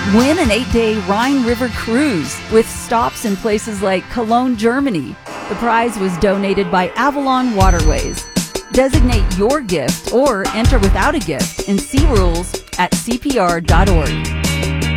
Win an 8-day Rhine River cruise with stops in places like Cologne, Germany. The prize was donated by Avalon Waterways. Designate your gift or enter without a gift and see rules at CPR.org.